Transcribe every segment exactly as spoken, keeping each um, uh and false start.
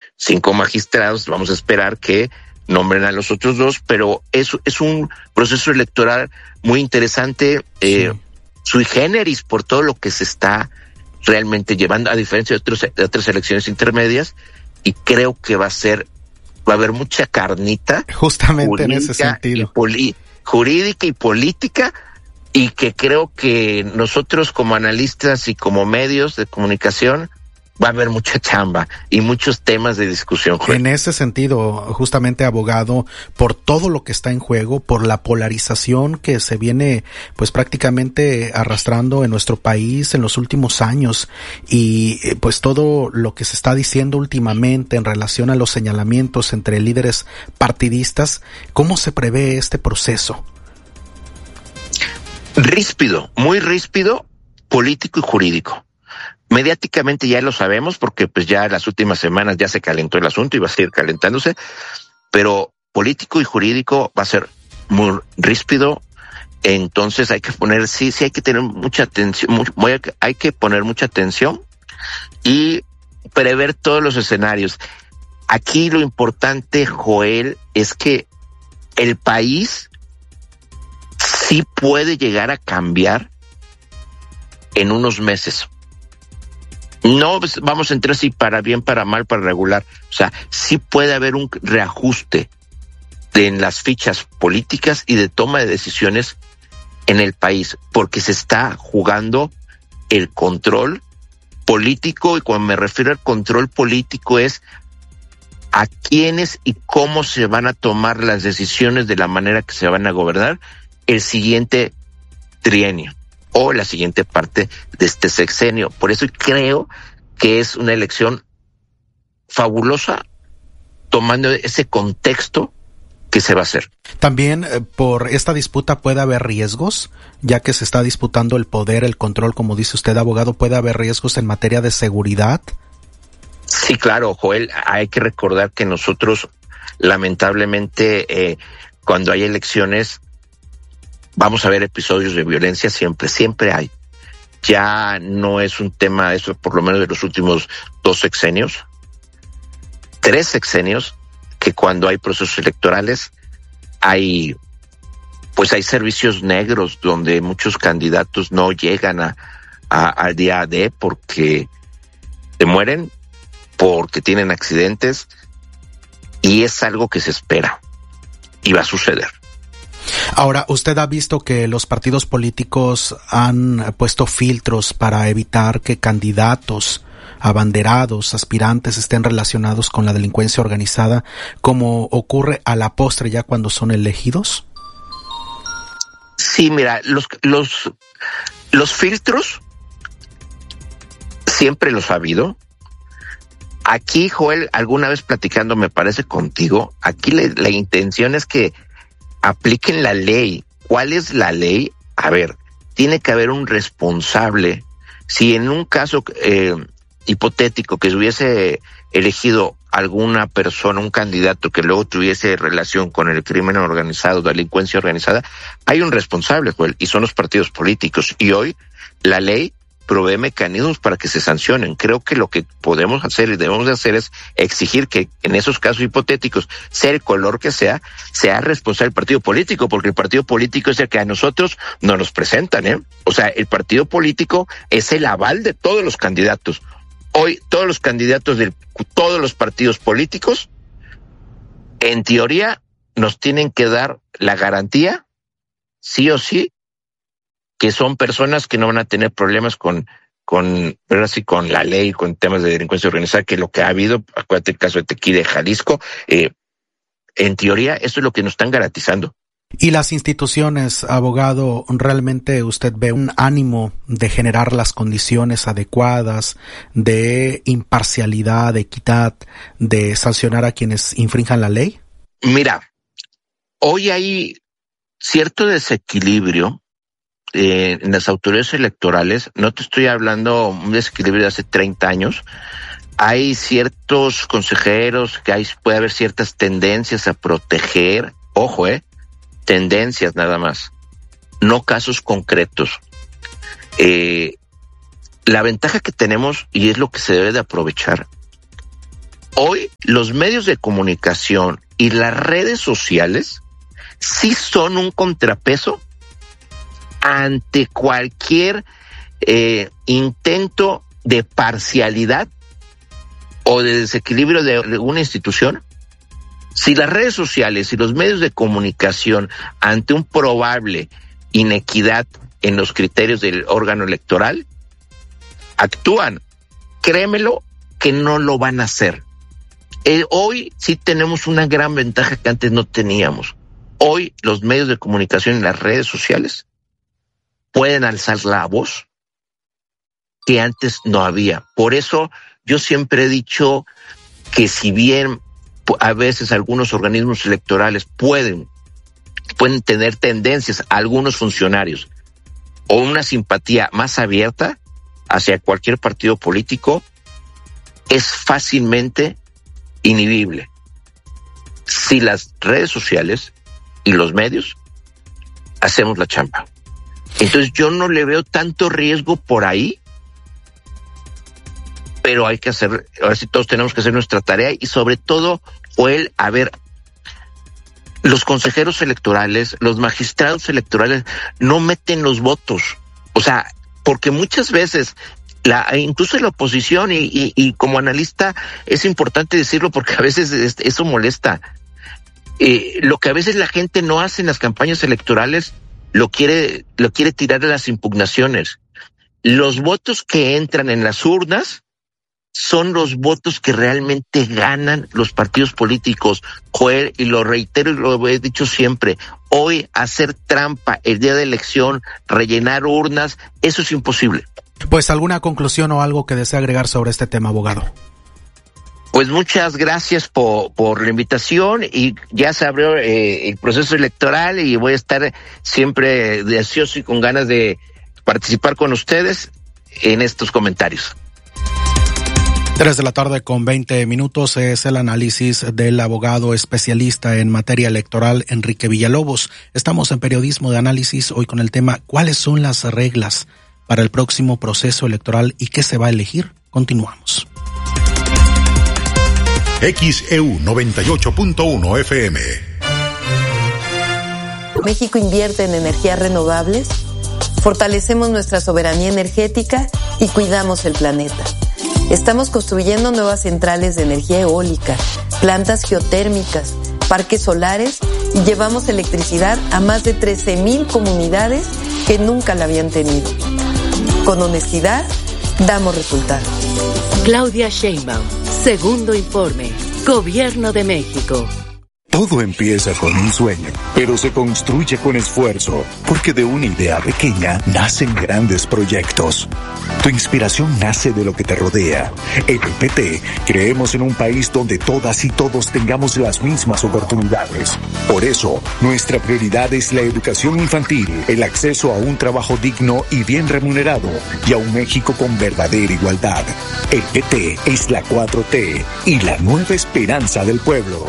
cinco magistrados, vamos a esperar que nombren a los otros dos, pero es, es un proceso electoral muy interesante, eh, sí. sui generis por todo lo que se está realmente llevando, a diferencia de, otros, de otras elecciones intermedias, y creo que va a ser, va a haber mucha carnita. Justamente en ese sentido. Y poli, jurídica y política, y que creo que nosotros como analistas y como medios de comunicación va a haber mucha chamba y muchos temas de discusión. En ese sentido, justamente, abogado, por todo lo que está en juego, por la polarización que se viene pues prácticamente arrastrando en nuestro país en los últimos años, y pues todo lo que se está diciendo últimamente en relación a los señalamientos entre líderes partidistas, ¿cómo se prevé este proceso? Ríspido, muy ríspido, político y jurídico. Mediáticamente ya lo sabemos, porque pues ya en las últimas semanas ya se calentó el asunto y va a seguir calentándose, pero político y jurídico va a ser muy ríspido. Entonces hay que poner, sí, sí hay que tener mucha atención, muy, muy, hay que poner mucha atención y prever todos los escenarios. Aquí lo importante, Joel, es que el país sí puede llegar a cambiar en unos meses. No vamos a entrar si para bien, para mal, para regular. O sea, sí puede haber un reajuste de, en las fichas políticas y de toma de decisiones en el país, porque se está jugando el control político, y cuando me refiero al control político es a quiénes y cómo se van a tomar las decisiones de la manera que se van a gobernar el siguiente trienio o la siguiente parte de este sexenio. Por eso creo que es una elección fabulosa, tomando ese contexto que se va a hacer. También eh, por esta disputa puede haber riesgos, ya que se está disputando el poder, el control, como dice usted, abogado, puede haber riesgos en materia de seguridad. Sí, claro, Joel, hay que recordar que nosotros, lamentablemente, eh, cuando hay elecciones, vamos a ver episodios de violencia, siempre, siempre hay. Ya no es un tema, eso por lo menos de los últimos dos sexenios, tres sexenios, que cuando hay procesos electorales hay, pues hay servicios negros donde muchos candidatos no llegan a, a al día D porque se mueren, porque tienen accidentes, y es algo que se espera y va a suceder. Ahora, ¿usted ha visto que los partidos políticos han puesto filtros para evitar que candidatos, abanderados, aspirantes estén relacionados con la delincuencia organizada, como ocurre a la postre ya cuando son elegidos? Sí, mira, los los los filtros siempre los ha habido. Aquí, Joel, alguna vez platicando, me parece contigo, aquí le, la intención es que apliquen la ley. ¿Cuál es la ley? A ver, tiene que haber un responsable. Si en un caso eh, hipotético que se hubiese elegido alguna persona, un candidato que luego tuviese relación con el crimen organizado, delincuencia organizada, hay un responsable, Joel, y son los partidos políticos. Y hoy la ley provee mecanismos para que se sancionen. Creo que lo que podemos hacer y debemos de hacer es exigir que en esos casos hipotéticos, sea el color que sea, sea responsable el partido político, porque el partido político es el que a nosotros nos los presentan, ¿eh? O sea, el partido político es el aval de todos los candidatos. Hoy, todos los candidatos de todos los partidos políticos, en teoría, nos tienen que dar la garantía, sí o sí, que son personas que no van a tener problemas con, con, ahora sí, con la ley, con temas de delincuencia organizada, que lo que ha habido, acuérdate el caso de Tequila de Jalisco, eh, en teoría, eso es lo que nos están garantizando. ¿Y las instituciones, abogado, realmente usted ve un ánimo de generar las condiciones adecuadas, de imparcialidad, de equidad, de sancionar a quienes infrinjan la ley? Mira, hoy hay cierto desequilibrio Eh, en las autoridades electorales. No te estoy hablando un desequilibrio de hace treinta años. Hay ciertos consejeros que hay, puede haber ciertas tendencias a proteger, ojo, eh, tendencias nada más, no casos concretos. Eh, la ventaja que tenemos, y es lo que se debe de aprovechar, hoy los medios de comunicación y las redes sociales sí son un contrapeso ante cualquier eh, intento de parcialidad o de desequilibrio de, de una institución. Si las redes sociales y los medios de comunicación ante un probable inequidad en los criterios del órgano electoral actúan, créemelo que no lo van a hacer. Eh, hoy sí tenemos una gran ventaja que antes no teníamos. Hoy los medios de comunicación y las redes sociales pueden alzar la voz que antes no había. Por eso yo siempre he dicho que si bien a veces algunos organismos electorales pueden, pueden tener tendencias a algunos funcionarios o una simpatía más abierta hacia cualquier partido político, es fácilmente inhibible si las redes sociales y los medios hacemos la chamba. Entonces yo no le veo tanto riesgo por ahí, pero hay que hacer, ahora sí todos tenemos que hacer nuestra tarea y sobre todo, Joel, a ver, los consejeros electorales, los magistrados electorales no meten los votos, o sea, porque muchas veces la, incluso la oposición y, y, y como analista es importante decirlo porque a veces eso molesta. Eh, lo que a veces la gente no hace en las campañas electorales lo quiere, lo quiere tirar de las impugnaciones. Los votos que entran en las urnas son los votos que realmente ganan los partidos políticos. Joel, y lo reitero y lo he dicho siempre, hoy hacer trampa el día de elección, rellenar urnas, eso es imposible. Pues alguna conclusión o algo que desea agregar sobre este tema, abogado. Pues muchas gracias por, por la invitación y ya se abrió eh, el proceso electoral y voy a estar siempre deseoso y con ganas de participar con ustedes en estos comentarios. Tres de la tarde con veinte minutos es el análisis del abogado especialista en materia electoral Enrique Villalobos. Estamos en Periodismo de Análisis hoy con el tema ¿cuáles son las reglas para el próximo proceso electoral y qué se va a elegir? Continuamos. X E U noventa y ocho punto uno F M. México invierte en energías renovables, fortalecemos nuestra soberanía energética y cuidamos el planeta. Estamos construyendo nuevas centrales de energía eólica, plantas geotérmicas, parques solares y llevamos electricidad a más de trece mil comunidades que nunca la habían tenido. Con honestidad, damos resultados. Claudia Sheinbaum, segundo informe, Gobierno de México. Todo empieza con un sueño, pero se construye con esfuerzo, porque de una idea pequeña nacen grandes proyectos. Tu inspiración nace de lo que te rodea. En el P T creemos en un país donde todas y todos tengamos las mismas oportunidades. Por eso, nuestra prioridad es la educación infantil, el acceso a un trabajo digno y bien remunerado, y a un México con verdadera igualdad. El P T es la cuatro T y la nueva esperanza del pueblo.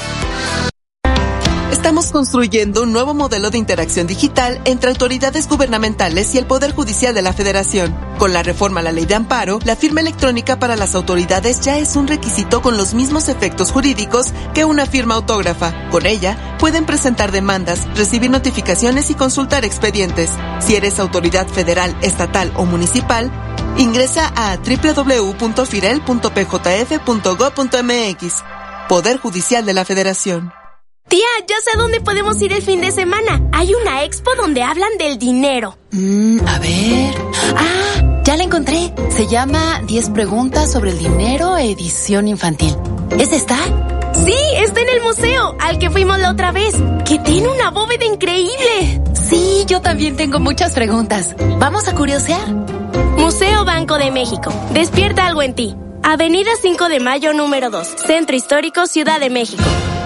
Estamos construyendo un nuevo modelo de interacción digital entre autoridades gubernamentales y el Poder Judicial de la Federación. Con la reforma a la Ley de Amparo, la firma electrónica para las autoridades ya es un requisito con los mismos efectos jurídicos que una firma autógrafa. Con ella, pueden presentar demandas, recibir notificaciones y consultar expedientes. Si eres autoridad federal, estatal o municipal, ingresa a doble u doble u doble u punto firel punto p j f punto gob punto m x. Poder Judicial de la Federación. Tía, ya sé dónde podemos ir el fin de semana. Hay una expo donde hablan del dinero. Mm, a ver... Ah, ya la encontré. Se llama diez preguntas sobre el dinero, edición infantil. ¿Es esta? Sí, está en el museo, al que fuimos la otra vez, que tiene una bóveda increíble. Sí, yo también tengo muchas preguntas. ¿Vamos a curiosear? Museo Banco de México. Despierta algo en ti. Avenida cinco de Mayo, número dos. Centro Histórico, Ciudad de México.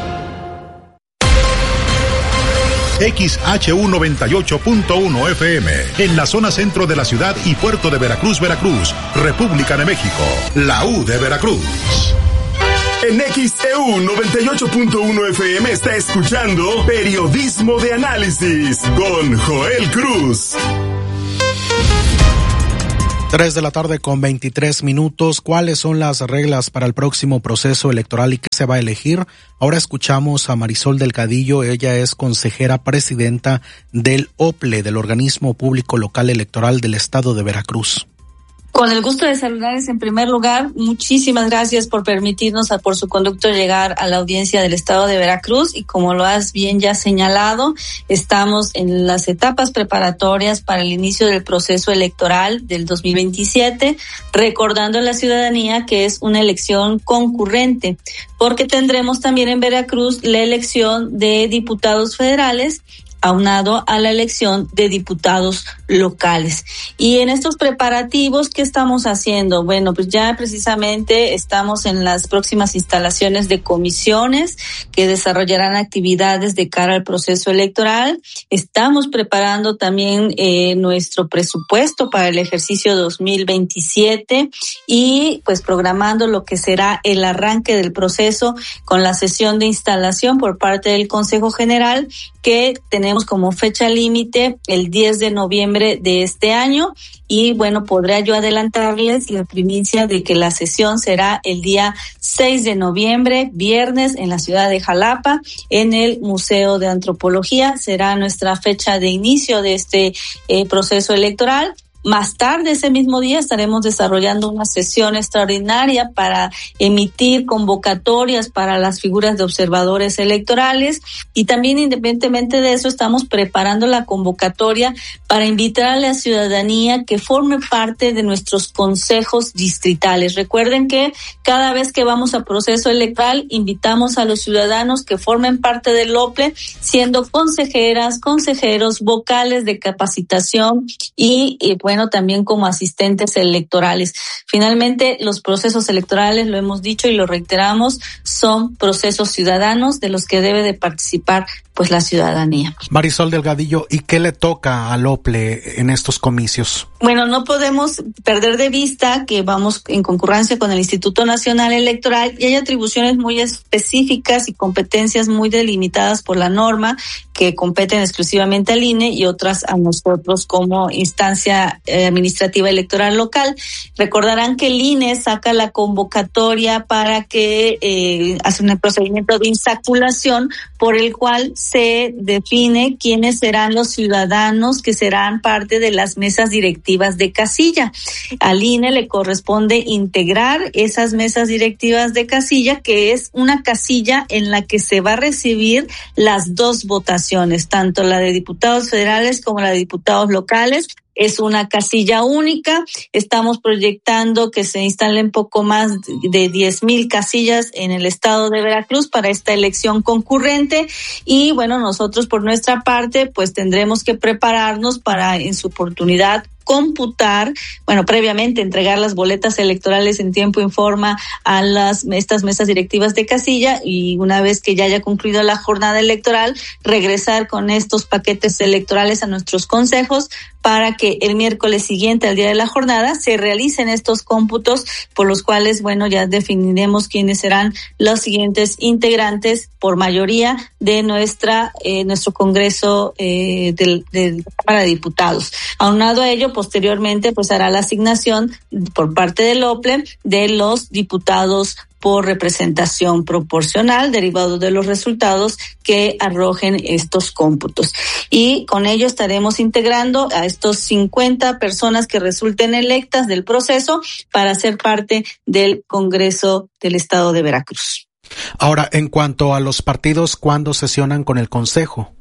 X H U noventa y ocho punto uno F M, en la zona centro de la ciudad y puerto de Veracruz, Veracruz, República de México, la U de Veracruz. En X E U noventa y ocho punto uno F M está escuchando Periodismo de Análisis con Joel Cruz. Tres de la tarde con veintitrés minutos. ¿Cuáles son las reglas para el próximo proceso electoral y qué se va a elegir? Ahora escuchamos a Marisol Delgadillo. Ella es consejera presidenta del O P L E, del Organismo Público Local Electoral del Estado de Veracruz. Con el gusto de saludarles en primer lugar, muchísimas gracias por permitirnos a Por Su Conducto llegar a la audiencia del Estado de Veracruz, y como lo has bien ya señalado, estamos en las etapas preparatorias para el inicio del proceso electoral del dos mil veintisiete, recordando a la ciudadanía que es una elección concurrente, porque tendremos también en Veracruz la elección de diputados federales aunado a la elección de diputados locales. Y en estos preparativos, ¿qué estamos haciendo? Bueno, pues ya precisamente estamos en las próximas instalaciones de comisiones que desarrollarán actividades de cara al proceso electoral. Estamos preparando también eh, nuestro presupuesto para el ejercicio dos mil veintisiete y pues programando lo que será el arranque del proceso con la sesión de instalación por parte del Consejo General, que tenemos como fecha límite el diez de noviembre de este año. Y bueno, podré yo adelantarles la primicia de que la sesión será el día seis de noviembre, viernes, en la ciudad de Jalapa, en el Museo de Antropología. Será nuestra fecha de inicio de este eh, proceso electoral. Más tarde, ese mismo día, estaremos desarrollando una sesión extraordinaria para emitir convocatorias para las figuras de observadores electorales, y también, independientemente de eso, estamos preparando la convocatoria para invitar a la ciudadanía que forme parte de nuestros consejos distritales. Recuerden que cada vez que vamos a proceso electoral, invitamos a los ciudadanos que formen parte del O P L E, siendo consejeras, consejeros, vocales de capacitación y, y bueno, también como asistentes electorales. Finalmente, los procesos electorales, lo hemos dicho y lo reiteramos, son procesos ciudadanos de los que debe de participar pues la ciudadanía. Marisol Delgadillo, ¿y qué le toca al O P L E en estos comicios? Bueno, no podemos perder de vista que vamos en concurrencia con el Instituto Nacional Electoral y hay atribuciones muy específicas y competencias muy delimitadas por la norma que competen exclusivamente al I N E y otras a nosotros como instancia eh, administrativa electoral local. Recordarán que el I N E saca la convocatoria para que eh, hace un procedimiento de insaculación por el cual se define quiénes serán los ciudadanos que serán parte de las mesas directivas de casilla. Al I N E le corresponde integrar esas mesas directivas de casilla, que es una casilla en la que se va a recibir las dos votaciones, tanto la de diputados federales como la de diputados locales. Es una casilla única. Estamos proyectando que se instalen poco más de diez mil casillas en el estado de Veracruz para esta elección concurrente. Y bueno, nosotros por nuestra parte, pues tendremos que prepararnos para en su oportunidad computar, bueno, previamente entregar las boletas electorales en tiempo y forma a las estas mesas directivas de casilla, y una vez que ya haya concluido la jornada electoral, regresar con estos paquetes electorales a nuestros consejos para que el miércoles siguiente al día de la jornada se realicen estos cómputos, por los cuales, bueno, ya definiremos quiénes serán los siguientes integrantes por mayoría de nuestra eh, nuestro Congreso eh, del, del Cámara de Diputados. Aunado a ello, posteriormente, pues hará la asignación por parte del O P L E de los diputados por representación proporcional, derivado de los resultados que arrojen estos cómputos. Y con ello estaremos integrando a estos cincuenta personas que resulten electas del proceso para ser parte del Congreso del Estado de Veracruz. Ahora, en cuanto a los partidos, ¿cuándo sesionan con el Consejo?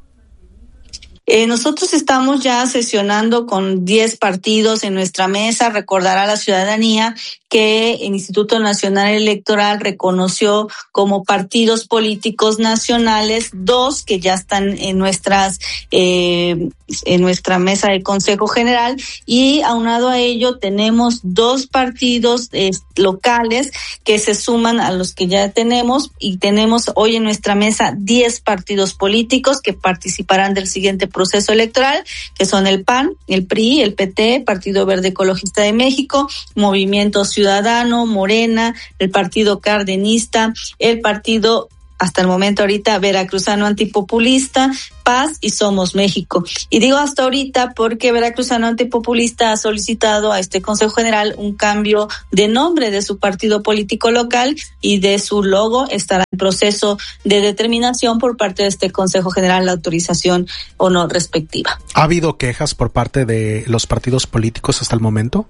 Eh, nosotros estamos ya sesionando con diez partidos en nuestra mesa. Recordará a la ciudadanía que el Instituto Nacional Electoral reconoció como partidos políticos nacionales dos que ya están en nuestras eh, en nuestra mesa de Consejo General, y aunado a ello tenemos dos partidos eh, locales que se suman a los que ya tenemos, y tenemos hoy en nuestra mesa diez partidos políticos que participarán del siguiente proceso electoral, que son el P A N, el P R I, el P T, Partido Verde Ecologista de México, Movimiento Ciudadano, Morena, el Partido Cardenista, el Partido hasta el momento ahorita Veracruzano Antipopulista, Paz y Somos México. Y digo hasta ahorita porque Veracruzano Antipopulista ha solicitado a este Consejo General un cambio de nombre de su partido político local y de su logo. Estará en proceso de determinación por parte de este Consejo General la autorización o no respectiva. ¿Ha habido quejas por parte de los partidos políticos hasta el momento?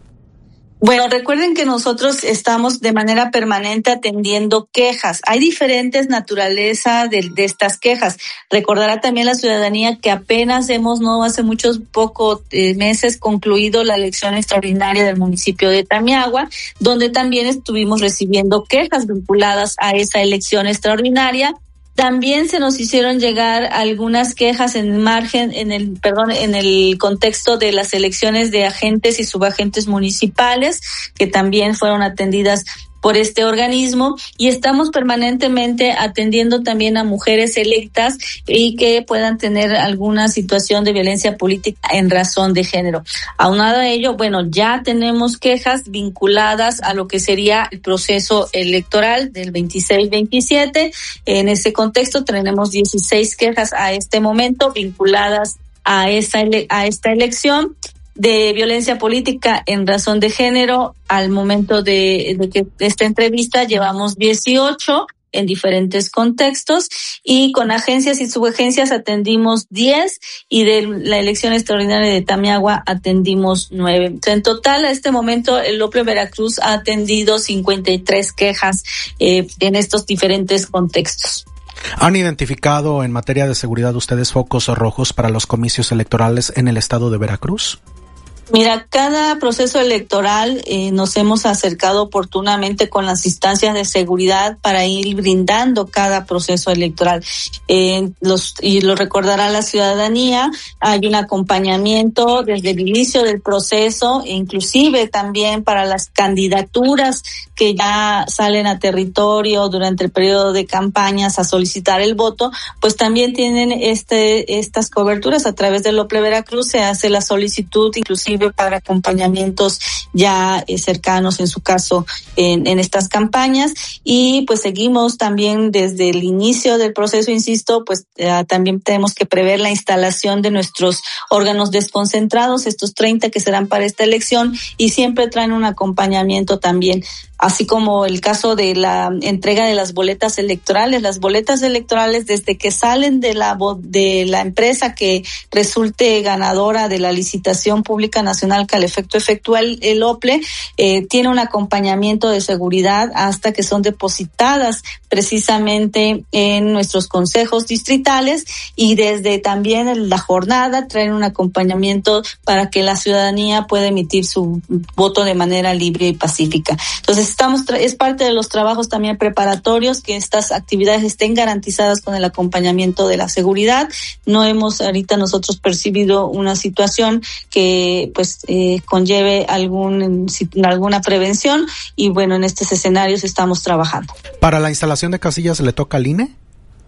Bueno, recuerden que nosotros estamos de manera permanente atendiendo quejas. Hay diferentes naturalezas de, de estas quejas. Recordará también la ciudadanía que apenas hemos, no hace muchos pocos eh, meses, concluido la elección extraordinaria del municipio de Tamiagua, donde también estuvimos recibiendo quejas vinculadas a esa elección extraordinaria. También se nos hicieron llegar algunas quejas en margen, en el, perdón, en el contexto de las elecciones de agentes y subagentes municipales, que también fueron atendidas por este organismo, y estamos permanentemente atendiendo también a mujeres electas y que puedan tener alguna situación de violencia política en razón de género. Aunado a ello, bueno, ya tenemos quejas vinculadas a lo que sería el proceso electoral del veintiséis veintisiete. En ese contexto tenemos dieciséis quejas a este momento vinculadas a esta ele- a esta elección de violencia política en razón de género. Al momento de, de que de esta entrevista llevamos dieciocho en diferentes contextos, y con agencias y subagencias atendimos diez, y de la elección extraordinaria de Tamiagua atendimos nueve. En total, a este momento, el Ople Veracruz ha atendido cincuenta y tres quejas eh, en estos diferentes contextos. ¿Han identificado en materia de seguridad ustedes focos rojos para los comicios electorales en el estado de Veracruz? Mira, cada proceso electoral eh, nos hemos acercado oportunamente con las instancias de seguridad para ir brindando cada proceso electoral. Eh, los, y lo recordará la ciudadanía, hay un acompañamiento desde el inicio del proceso, inclusive también para las candidaturas que ya salen a territorio durante el periodo de campañas a solicitar el voto, pues también tienen este estas coberturas a través del Ople Veracruz. Se hace la solicitud inclusive para acompañamientos ya eh, cercanos, en su caso, en, en estas campañas. Y pues seguimos también desde el inicio del proceso, insisto, pues eh, también tenemos que prever la instalación de nuestros órganos desconcentrados, estos treinta que serán para esta elección, y siempre traen un acompañamiento también, así como el caso de la entrega de las boletas electorales. Las boletas electorales, desde que salen de la de la empresa que resulte ganadora de la licitación pública nacional que al efecto efectúa el, el Ople, eh, tiene un acompañamiento de seguridad hasta que son depositadas precisamente en nuestros consejos distritales, y desde también en la jornada traen un acompañamiento para que la ciudadanía pueda emitir su voto de manera libre y pacífica. Entonces, estamos es parte de los trabajos también preparatorios que estas actividades estén garantizadas con el acompañamiento de la seguridad. No hemos ahorita nosotros percibido una situación que pues eh, conlleve algún alguna prevención, y bueno, en estos escenarios estamos trabajando. ¿Para la instalación de casillas le toca al I N E?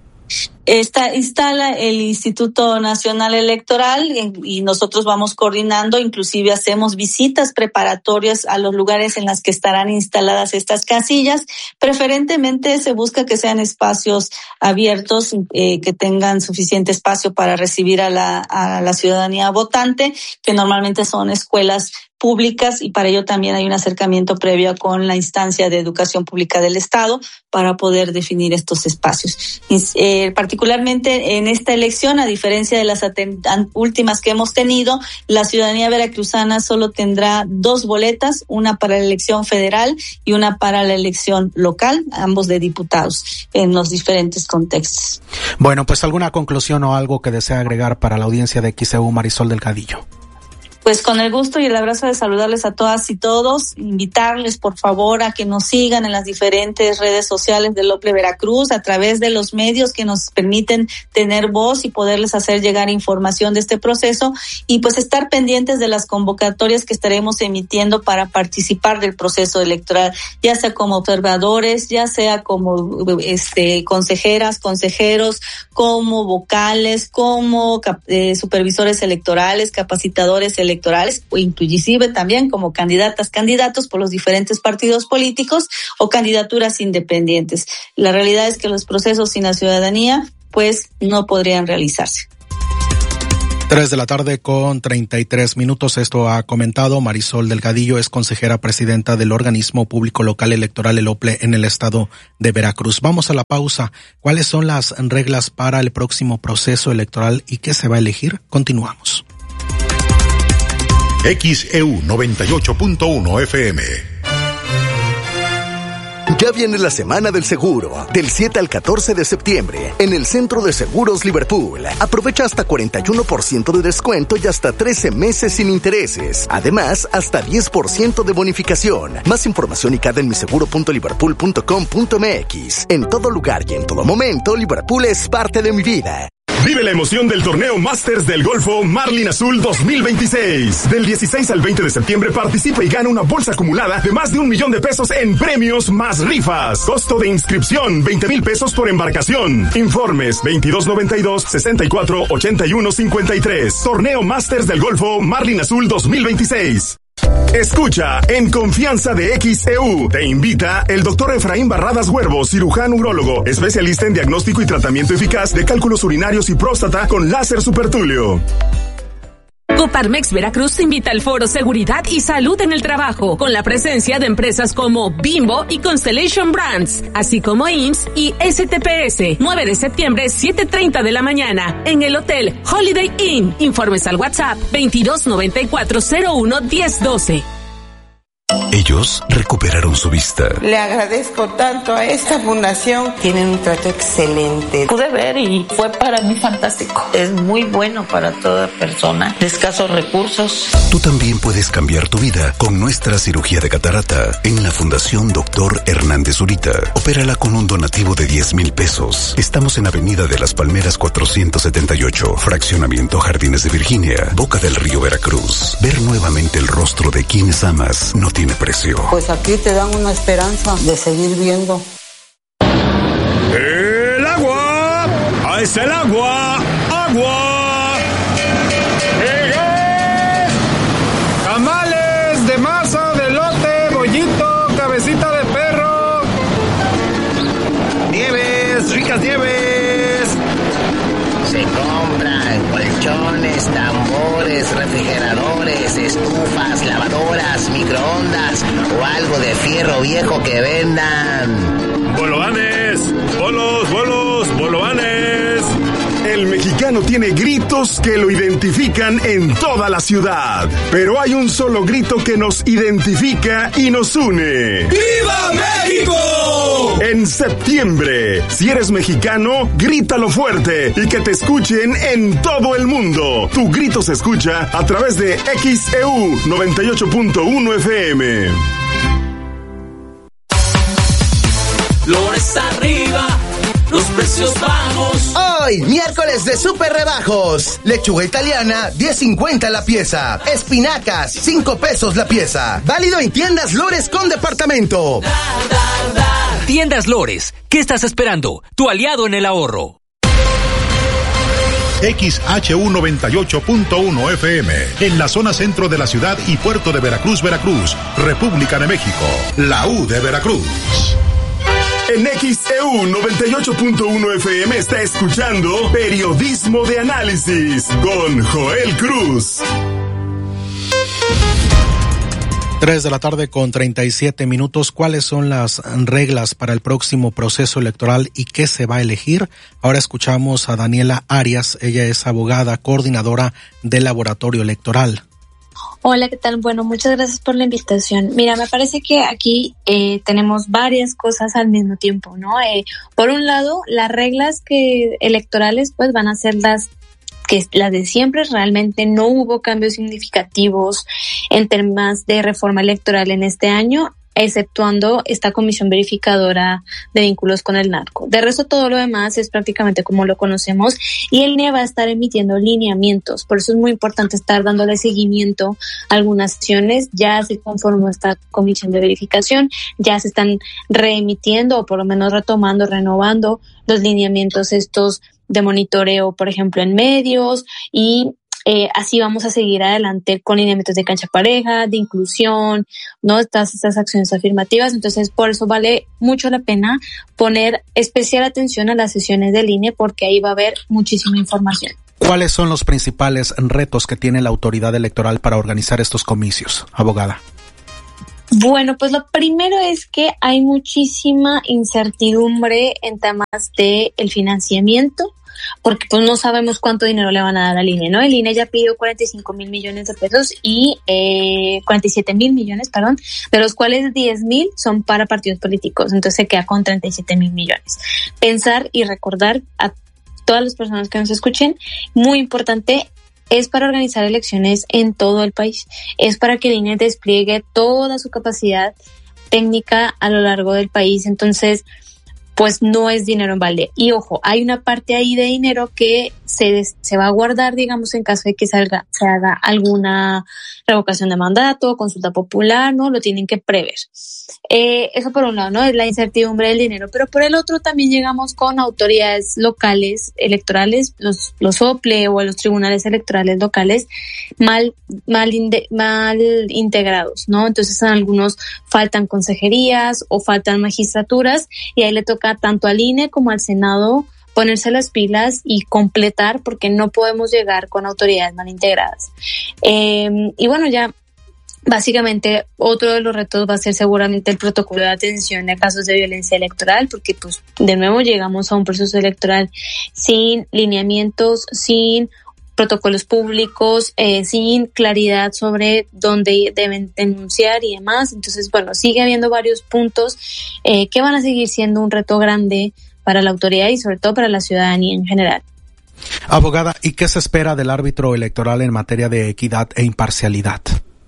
Esta instala el Instituto Nacional Electoral, y nosotros vamos coordinando, inclusive hacemos visitas preparatorias a los lugares en los que estarán instaladas estas casillas. Preferentemente se busca que sean espacios abiertos, eh, que tengan suficiente espacio para recibir a la, a la ciudadanía votante, que normalmente son escuelas públicas, y para ello también hay un acercamiento previo con la instancia de educación pública del Estado para poder definir estos espacios. Eh, particularmente en esta elección, a diferencia de las aten- últimas que hemos tenido, la ciudadanía veracruzana solo tendrá dos boletas, una para la elección federal y una para la elección local, ambos de diputados, en los diferentes contextos. Bueno, pues alguna conclusión o algo que desea agregar para la audiencia de X E U, Marisol Delgadillo. Pues con el gusto y el abrazo de saludarles a todas y todos, invitarles por favor a que nos sigan en las diferentes redes sociales del Ople Veracruz, a través de los medios que nos permiten tener voz y poderles hacer llegar información de este proceso, y pues estar pendientes de las convocatorias que estaremos emitiendo para participar del proceso electoral, ya sea como observadores, ya sea como este consejeras, consejeros, como vocales, como eh, supervisores electorales, capacitadores electorales, electorales, o inclusive también como candidatas, candidatos por los diferentes partidos políticos o candidaturas independientes. La realidad es que los procesos sin la ciudadanía, pues, no podrían realizarse. Tres de la tarde con treinta y tres minutos. Esto ha comentado Marisol Delgadillo, es consejera presidenta del organismo público local electoral, el O P L E, en el estado de Veracruz. Vamos a la pausa. ¿Cuáles son las reglas para el próximo proceso electoral y qué se va a elegir? Continuamos. X E U noventa y ocho punto uno F M. Ya viene la Semana del Seguro, del siete al catorce de septiembre, en el Centro de Seguros Liverpool. Aprovecha hasta cuarenta y uno por ciento de descuento y hasta trece meses sin intereses. Además, hasta diez por ciento de bonificación. Más información y cada en mi seguro punto liverpool punto com punto m x. En todo lugar y en todo momento, Liverpool es parte de mi vida. Vive la emoción del torneo Masters del Golfo Marlin Azul dos mil veintiséis. Del dieciséis al veinte de septiembre participa y gana una bolsa acumulada de más de un millón de pesos en premios más rifas. Costo de inscripción veinte mil pesos por embarcación. Informes veintidós noventa y dos, sesenta y cuatro, ochenta y uno cincuenta y tres. Torneo Masters del Golfo Marlin Azul dos mil veintiséis. Escucha en Confianza de X E U. Te invita el doctor Efraín Barradas Huervo, cirujano urólogo, especialista en diagnóstico y tratamiento eficaz de cálculos urinarios y próstata con láser supertulio. Coparmex Veracruz invita al Foro Seguridad y Salud en el Trabajo, con la presencia de empresas como Bimbo y Constellation Brands, así como I M S S y S T P S. nueve de septiembre, siete treinta de la mañana, en el Hotel Holiday Inn. Informes al WhatsApp veintidós noventa y cuatro cero uno diez doce. Ellos recuperaron su vista. Le agradezco tanto a esta fundación. Tienen un trato excelente. Pude ver y fue para mí fantástico. Es muy bueno para toda persona de escasos recursos. Tú también puedes cambiar tu vida con nuestra cirugía de catarata en la Fundación Doctor Hernández Zurita. Opérala con un donativo de diez mil pesos. Estamos en Avenida de las Palmeras cuatrocientos setenta y ocho, Fraccionamiento Jardines de Virginia, Boca del Río, Veracruz. Ver nuevamente el rostro de quienes amas no tiene precio. Pues aquí te dan una esperanza de seguir viendo. ¡El agua! ¡Ahí está el agua! ¡Agua! ¡Llegué! Tamales de masa, de elote, bollito, cabecita de perro. Nieves, ricas nieves. Se compran colchones, tambores, refrigeradores, estufas, lavadoras, microondas o algo de fierro viejo que vendan. ¡Bolovanes! ¡Bolos, bolos, bolovanes! El mexicano tiene gritos que lo identifican en toda la ciudad. Pero hay un solo grito que nos identifica y nos une. ¡Viva México! En septiembre, si eres mexicano, grítalo fuerte y que te escuchen en todo el mundo. Tu grito se escucha a través de X E U noventa y ocho punto uno F M. Flores arriba, los precios bajos. Hoy, miércoles de super rebajos. Lechuga italiana, diez cincuenta la pieza. Espinacas, cinco pesos la pieza. Válido en tiendas Lores con departamento. Da, da, da. Tiendas Lores, ¿qué estás esperando? Tu aliado en el ahorro. X H U noventa y ocho punto uno F M, en la zona centro de la ciudad y puerto de Veracruz, Veracruz, República de México, la U de Veracruz. En X E U noventa y ocho punto uno F M está escuchando Periodismo de Análisis con Joel Cruz. Tres de la tarde con treinta y siete minutos. ¿Cuáles son las reglas para el próximo proceso electoral y qué se va a elegir? Ahora escuchamos a Daniela Arias. Ella es abogada, coordinadora del Laboratorio Electoral. Hola, ¿qué tal? Bueno, muchas gracias por la invitación. Mira, me parece que aquí eh, tenemos varias cosas al mismo tiempo, ¿no? Eh, por un lado, las reglas que electorales pues van a ser las que las de siempre. Realmente no hubo cambios significativos en temas de reforma electoral en este año, exceptuando esta comisión verificadora de vínculos con el narco. De resto, todo lo demás es prácticamente como lo conocemos y el I N E va a estar emitiendo lineamientos. Por eso es muy importante estar dándole seguimiento a algunas acciones. Ya se conformó esta comisión de verificación, ya se están reemitiendo o por lo menos retomando, renovando los lineamientos estos de monitoreo, por ejemplo, en medios y Eh, así vamos a seguir adelante con lineamientos de cancha pareja, de inclusión, ¿no? Estas, estas acciones afirmativas. Entonces, por eso vale mucho la pena poner especial atención a las sesiones del I N E, porque ahí va a haber muchísima información. ¿Cuáles son los principales retos que tiene la autoridad electoral para organizar estos comicios, abogada? Bueno, pues lo primero es que hay muchísima incertidumbre en temas de el financiamiento, porque pues no sabemos cuánto dinero le van a dar al I N E, ¿no? El I N E ya pidió cuarenta y cinco mil millones de pesos y eh, cuarenta y siete mil millones, perdón, de los cuales diez mil son para partidos políticos, entonces se queda con treinta y siete mil millones. Pensar y recordar a todas las personas que nos escuchen, muy importante, es para organizar elecciones en todo el país, es para que el I N E despliegue toda su capacidad técnica a lo largo del país, entonces pues no es dinero en balde. Y ojo, hay una parte ahí de dinero que se, se va a guardar, digamos, en caso de que salga, se haga alguna revocación de mandato, consulta popular, ¿no? Lo tienen que prever. Eh, eso por un lado, ¿no? Es la incertidumbre del dinero. Pero por el otro también llegamos con autoridades locales electorales, los, los O P L E o los tribunales electorales locales mal, mal, inde, mal integrados, ¿no? Entonces en algunos faltan consejerías o faltan magistraturas y ahí le toca tanto al I N E como al Senado ponerse las pilas y completar, porque no podemos llegar con autoridades mal integradas. Eh, y bueno, ya básicamente otro de los retos va a ser seguramente el protocolo de atención a casos de violencia electoral, porque pues de nuevo llegamos a un proceso electoral sin lineamientos, sin protocolos públicos, eh, sin claridad sobre dónde deben denunciar y demás. Entonces, bueno, sigue habiendo varios puntos eh, que van a seguir siendo un reto grande para la autoridad y sobre todo para la ciudadanía en general. Abogada, ¿y qué se espera del árbitro electoral en materia de equidad e imparcialidad?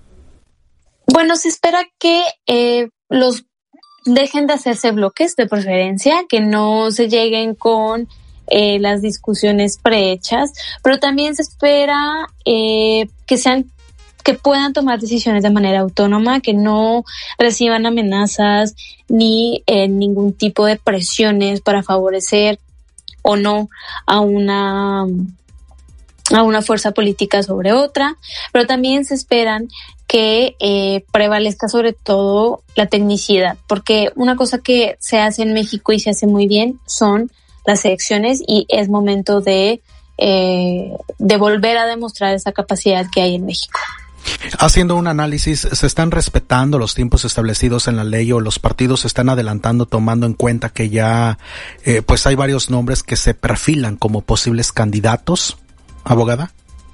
Bueno, se espera que eh, los dejen de hacerse bloques de preferencia, que no se lleguen con eh, las discusiones prehechas, pero también se espera eh, que sean que puedan tomar decisiones de manera autónoma, que no reciban amenazas ni eh, ningún tipo de presiones para favorecer o no a una a una fuerza política sobre otra, pero también se esperan que eh, prevalezca sobre todo la tecnicidad, porque una cosa que se hace en México y se hace muy bien son las elecciones y es momento de, eh, de volver a demostrar esa capacidad que hay en México. Haciendo un análisis, ¿se están respetando los tiempos establecidos en la ley o los partidos se están adelantando tomando en cuenta que ya eh, pues hay varios nombres que se perfilan como posibles candidatos, abogada?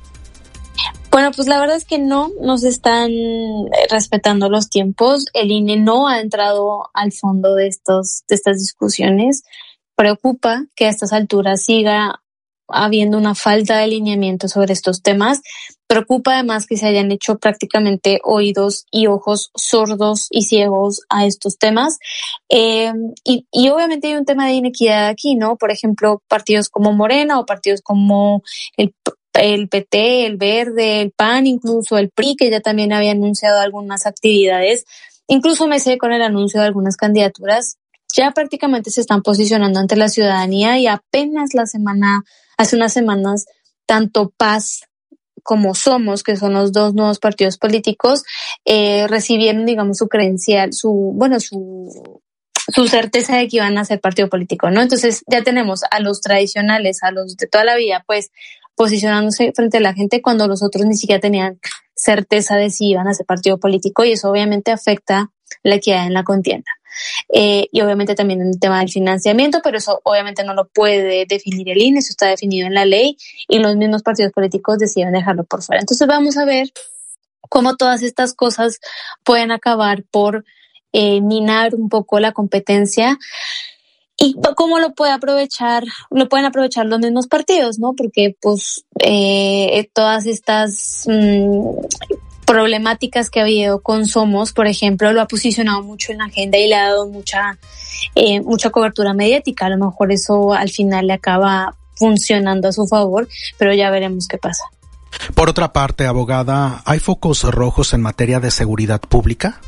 Bueno, pues la verdad es que no, no se están respetando los tiempos. El I N E no ha entrado al fondo de estos, de estas discusiones. Preocupa que a estas alturas siga habiendo una falta de alineamiento sobre estos temas. Preocupa además que se hayan hecho prácticamente oídos y ojos sordos y ciegos a estos temas. Eh, y, y obviamente hay un tema de inequidad aquí, ¿no? Por ejemplo, partidos como Morena o partidos como el el P T, el Verde, el P A N, incluso el P R I, que ya también había anunciado algunas actividades, incluso me sé con el anuncio de algunas candidaturas, ya prácticamente se están posicionando ante la ciudadanía y apenas la semana, hace unas semanas, tanto P A S como Somos, que son los dos nuevos partidos políticos, eh, recibieron, digamos, su credencial, su, bueno, su, su certeza de que iban a ser partido político, ¿no? Entonces ya tenemos a los tradicionales, a los de toda la vida, pues, posicionándose frente a la gente cuando los otros ni siquiera tenían certeza de si iban a ser partido político, y eso obviamente afecta la equidad en la contienda. Eh, y obviamente también en el tema del financiamiento, pero eso obviamente no lo puede definir el I N E, eso está definido en la ley y los mismos partidos políticos deciden dejarlo por fuera. Entonces vamos a ver cómo todas estas cosas pueden acabar por eh, minar un poco la competencia. Y cómo lo puede aprovechar, lo pueden aprovechar los mismos partidos, ¿no? Porque, pues, eh, todas estas mmm, problemáticas que ha habido con Somos, por ejemplo, lo ha posicionado mucho en la agenda y le ha dado mucha, eh, mucha cobertura mediática. A lo mejor eso al final le acaba funcionando a su favor, pero ya veremos qué pasa. Por otra parte, abogada, ¿hay focos rojos en materia de seguridad pública?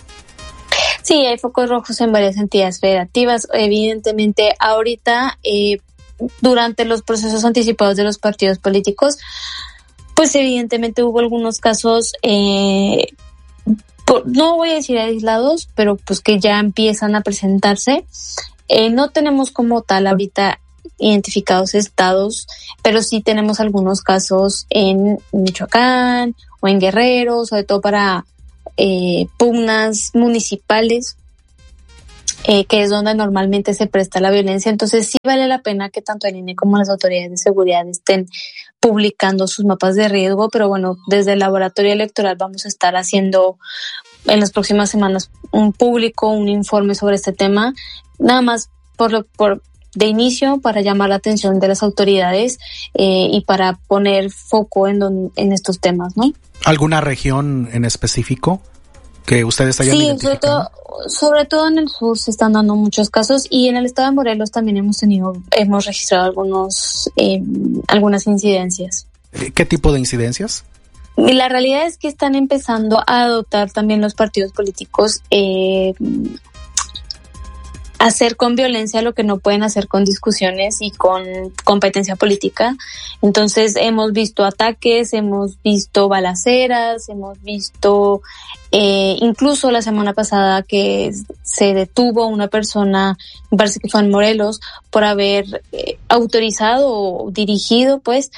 Sí, hay focos rojos en varias entidades federativas. Evidentemente, ahorita, eh, durante los procesos anticipados de los partidos políticos, pues evidentemente hubo algunos casos, eh, por, no voy a decir aislados, pero pues que ya empiezan a presentarse. Eh, no tenemos como tal ahorita identificados estados, pero sí tenemos algunos casos en Michoacán o en Guerrero, sobre todo para eh, pugnas municipales, eh, que es donde normalmente se presta la violencia. Entonces sí vale la pena que tanto el I N E como las autoridades de seguridad estén publicando sus mapas de riesgo, pero bueno, desde el laboratorio electoral vamos a estar haciendo en las próximas semanas un público, un informe sobre este tema, nada más por lo por de inicio para llamar la atención de las autoridades eh, y para poner foco en, don, en estos temas, ¿no? ¿Alguna región en específico que ustedes hayan sí, identificado? Sobre todo, sobre todo en el sur se están dando muchos casos y en el estado de Morelos también hemos tenido, hemos registrado algunos, eh, algunas incidencias. ¿Qué tipo de incidencias? Y la realidad es que están empezando a adoptar también los partidos políticos eh, hacer con violencia lo que no pueden hacer con discusiones y con competencia política. Entonces hemos visto ataques, hemos visto balaceras, hemos visto eh, incluso la semana pasada que se detuvo una persona, me parece que fue en Morelos, por haber eh, autorizado o dirigido pues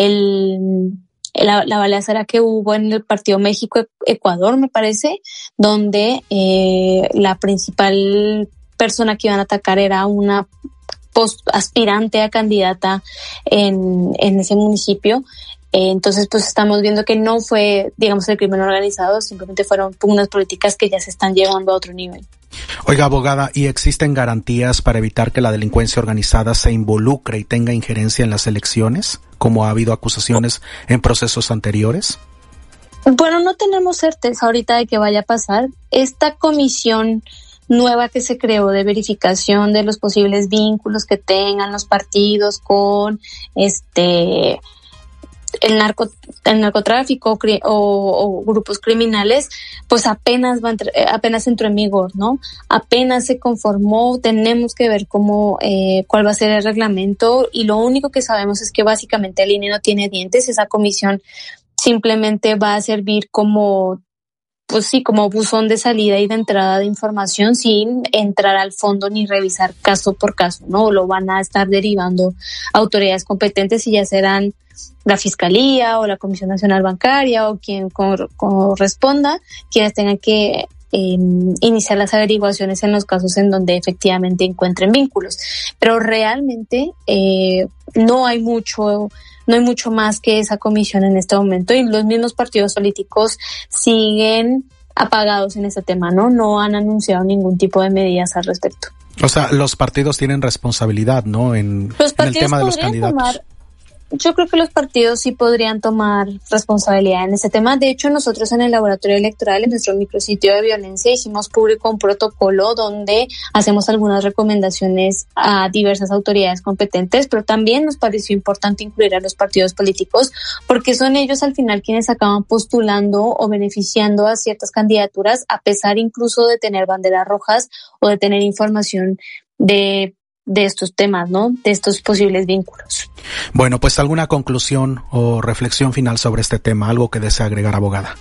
el La, la balacera que hubo en el partido México-Ecuador, me parece, donde eh, la principal persona que iban a atacar era una post aspirante a candidata en, en ese municipio. Eh, entonces, pues estamos viendo que no fue, digamos, el crimen organizado, simplemente fueron unas políticas que ya se están llevando a otro nivel. Oiga, abogada, ¿y existen garantías para evitar que la delincuencia organizada se involucre y tenga injerencia en las elecciones, como ha habido acusaciones en procesos anteriores? Bueno, no tenemos certeza ahorita de que vaya a pasar. Esta comisión nueva que se creó de verificación de los posibles vínculos que tengan los partidos con este el narco el narcotráfico o, o grupos criminales, pues apenas va entre, apenas entró en vigor, ¿no? Apenas se conformó, tenemos que ver cómo eh, cuál va a ser el reglamento y lo único que sabemos es que básicamente el I N E no tiene dientes. Esa comisión simplemente va a servir como pues sí, como buzón de salida y de entrada de información sin entrar al fondo ni revisar caso por caso, ¿no? Lo van a estar derivando autoridades competentes y ya serán la Fiscalía o la Comisión Nacional Bancaria o quien cor- corresponda, quienes tengan que eh, iniciar las averiguaciones en los casos en donde efectivamente encuentren vínculos. Pero realmente eh, no hay mucho... No hay mucho más que esa comisión en este momento y los mismos partidos políticos siguen apagados en este tema, ¿no? No han anunciado ningún tipo de medidas al respecto. O sea, los partidos tienen responsabilidad, ¿no? En, en el tema de los candidatos. Tomar, yo creo que los partidos sí podrían tomar responsabilidad en este tema. De hecho, nosotros en el laboratorio electoral, en nuestro micrositio de violencia, hicimos público un protocolo donde hacemos algunas recomendaciones a diversas autoridades competentes, pero también nos pareció importante incluir a los partidos políticos porque son ellos al final quienes acaban postulando o beneficiando a ciertas candidaturas, a pesar incluso de tener banderas rojas o de tener información de de estos temas, ¿no? De estos posibles vínculos. Bueno, pues alguna conclusión o reflexión final sobre este tema, algo que desea agregar, abogada.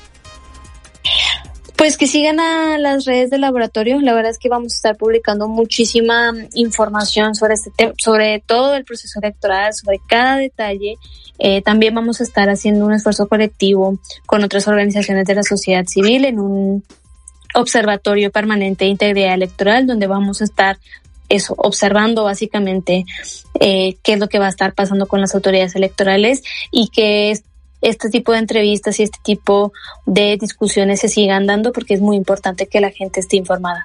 Pues que sigan a las redes del laboratorio. La verdad es que vamos a estar publicando muchísima información sobre este tema, sobre todo el proceso electoral, sobre cada detalle. Eh, también vamos a estar haciendo un esfuerzo colectivo con otras organizaciones de la sociedad civil en un observatorio permanente de integridad electoral, donde vamos a estar eso, observando básicamente eh, qué es lo que va a estar pasando con las autoridades electorales y que es, este tipo de entrevistas y este tipo de discusiones se sigan dando porque es muy importante que la gente esté informada.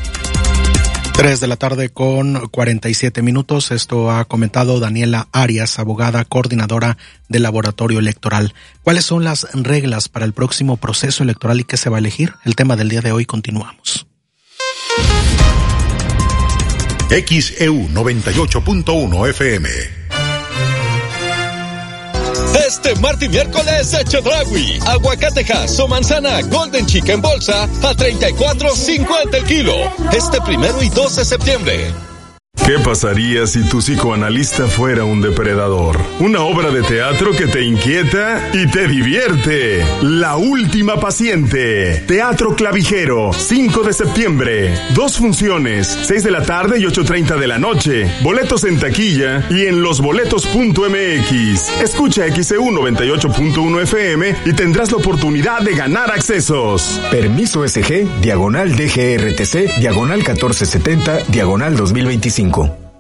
Tres de la tarde con cuarenta y siete minutos. Esto ha comentado Daniela Arias, abogada coordinadora del laboratorio electoral. ¿Cuáles son las reglas para el próximo proceso electoral y qué se va a elegir? El tema del día de hoy, continuamos. X E U noventa y ocho punto uno F M. Este martes y miércoles, Chedraui, aguacatejas o manzana Golden Chica en bolsa a treinta y cuatro cincuenta el kilo. Este primero y dos de septiembre. ¿Qué pasaría si tu psicoanalista fuera un depredador? Una obra de teatro que te inquieta y te divierte. La última paciente. Teatro Clavijero, cinco de septiembre. Dos funciones, seis de la tarde y ocho treinta de la noche. Boletos en taquilla y en losboletos punto m x. Escucha X E U noventa y ocho punto uno F M y tendrás la oportunidad de ganar accesos. Permiso S G, diagonal D G R T C, diagonal catorce setenta, diagonal dos mil veinticinco.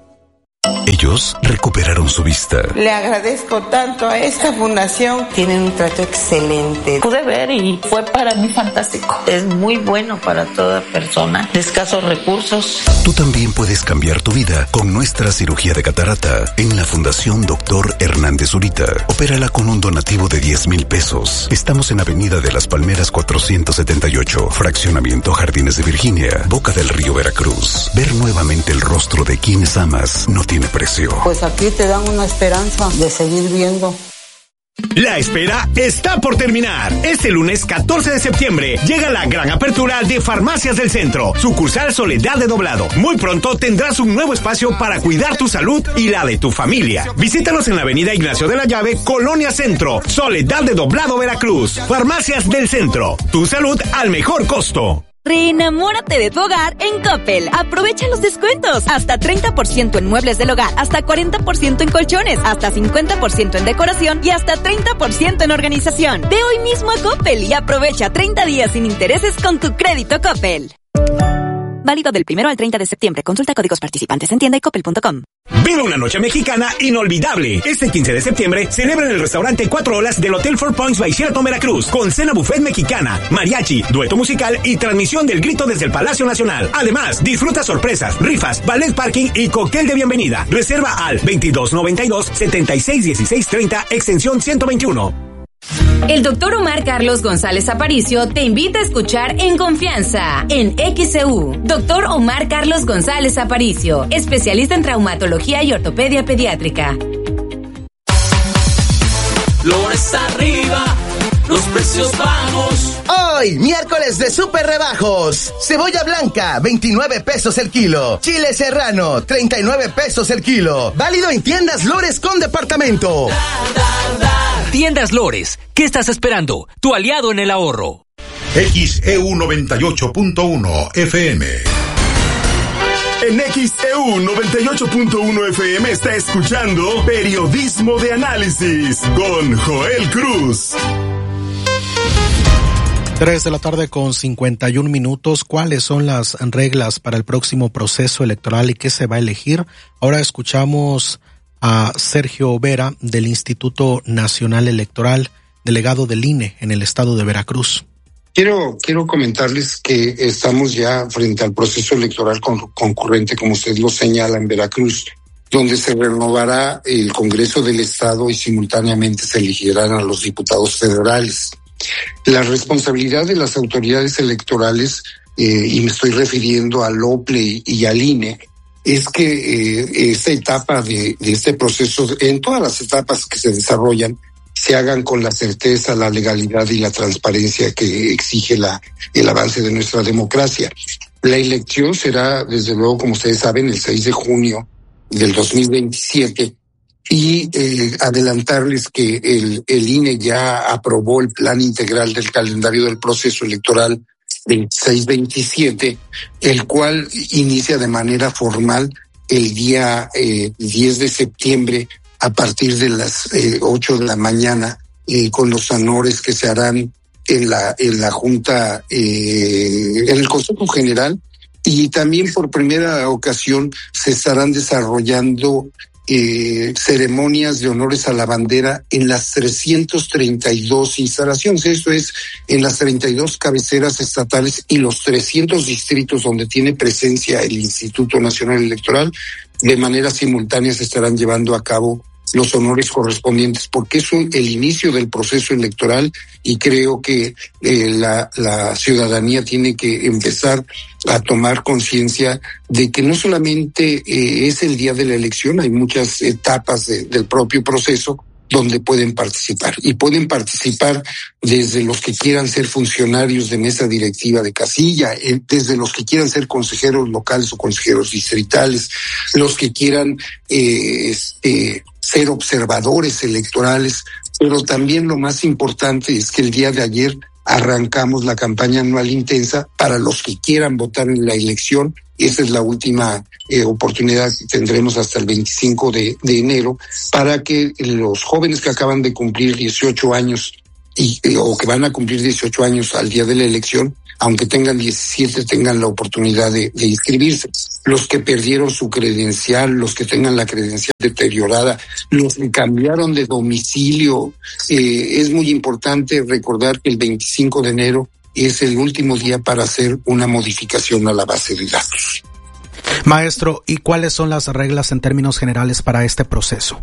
Ellos recuperaron su vista. Le agradezco tanto a esta fundación. Tienen un trato excelente. Pude ver y fue para mí fantástico. Es muy bueno para toda persona de escasos recursos. Tú también puedes cambiar tu vida con nuestra cirugía de catarata en la Fundación Doctor Hernández Zurita. Opérala con un donativo de diez mil pesos. Estamos en Avenida de las Palmeras cuatrocientos setenta y ocho, Fraccionamiento Jardines de Virginia, Boca del Río, Veracruz. Ver nuevamente el rostro de quienes amas no tiene precio. Pues aquí te dan una esperanza de seguir viendo. La espera está por terminar. Este lunes catorce de septiembre llega la gran apertura de Farmacias del Centro, sucursal Soledad de Doblado. Muy pronto tendrás un nuevo espacio para cuidar tu salud y la de tu familia. Visítanos en la avenida Ignacio de la Llave, Colonia Centro, Soledad de Doblado, Veracruz. Farmacias del Centro, tu salud al mejor costo. Reenamórate de tu hogar en Coppel. Aprovecha los descuentos. Hasta treinta por ciento en muebles del hogar, hasta cuarenta por ciento en colchones, hasta cincuenta por ciento en decoración y hasta treinta por ciento en organización. Ve hoy mismo a Coppel y aprovecha treinta días sin intereses con tu crédito Coppel. Válido del primero al treinta de septiembre. Consulta códigos participantes en tienda y coppel punto com. Vive una noche mexicana inolvidable. Este quince de septiembre celebra en el restaurante Cuatro Olas del Hotel Four Points by Sheraton, Veracruz, con cena buffet mexicana, mariachi, dueto musical y transmisión del grito desde el Palacio Nacional. Además, disfruta sorpresas, rifas, ballet parking y cóctel de bienvenida. Reserva al veintidós noventa y dos, setenta y seis dieciséis treinta, extensión ciento veintiuno. El doctor Omar Carlos González Aparicio te invita a escuchar En Confianza en X E U. Doctor Omar Carlos González Aparicio, especialista en traumatología y ortopedia pediátrica. Flores arriba, los precios bajos. Hoy, miércoles de super rebajos. Cebolla blanca, veintinueve pesos el kilo. Chile serrano, treinta y nueve pesos el kilo. Válido en tiendas Lores con departamento. Da, da, da. Tiendas Lores, ¿qué estás esperando? Tu aliado en el ahorro. X E U noventa y ocho punto uno F M. En X E U noventa y ocho punto uno F M está escuchando Periodismo de Análisis con Joel Cruz. Tres de la tarde con cincuenta y un minutos. ¿Cuáles son las reglas para el próximo proceso electoral y qué se va a elegir? Ahora escuchamos a Sergio Vera del Instituto Nacional Electoral, delegado del I N E en el estado de Veracruz. Quiero, quiero comentarles que estamos ya frente al proceso electoral con, concurrente, como usted lo señala, en Veracruz, donde se renovará el Congreso del Estado y simultáneamente se elegirán a los diputados federales. La responsabilidad de las autoridades electorales, eh, y me estoy refiriendo al O P L E y al I N E, es que eh, esta etapa de, de este proceso, en todas las etapas que se desarrollan, se hagan con la certeza, la legalidad y la transparencia que exige la, el avance de nuestra democracia. La elección será, desde luego, como ustedes saben, el seis de junio del dos mil veintisiete, y eh, adelantarles que el, el I N E ya aprobó el plan integral del calendario del proceso electoral veintiséis veintisiete, el cual inicia de manera formal el día eh, diez de septiembre a partir de las eh, ocho de la mañana, eh, con los honores que se harán en la en la Junta, eh, en el Consejo General, y también por primera ocasión se estarán desarrollando Eh, ceremonias de honores a la bandera en las trescientas treinta y dos instalaciones, esto es, en las treinta y dos cabeceras estatales y los trescientos distritos donde tiene presencia el Instituto Nacional Electoral. De manera simultánea se estarán llevando a cabo los honores correspondientes, porque es un, el inicio del proceso electoral, y creo que eh, la, la ciudadanía tiene que empezar a tomar conciencia de que no solamente eh, es el día de la elección, hay muchas etapas de, del propio proceso, donde pueden participar. Y pueden participar desde los que quieran ser funcionarios de mesa directiva de casilla, eh, desde los que quieran ser consejeros locales o consejeros distritales, los que quieran eh, eh, ser observadores electorales, pero también lo más importante es que el día de ayer arrancamos la campaña anual intensa para los que quieran votar en la elección. Esa es la última eh, oportunidad que tendremos hasta el veinticinco de enero para que los jóvenes que acaban de cumplir dieciocho años y eh, o que van a cumplir dieciocho años al día de la elección, aunque tengan diecisiete, tengan la oportunidad de, de inscribirse. Los que perdieron su credencial, los que tengan la credencial deteriorada, los que cambiaron de domicilio. Eh, es muy importante recordar que el veinticinco de enero es el último día para hacer una modificación a la base de datos. Maestro, ¿y cuáles son las reglas en términos generales para este proceso?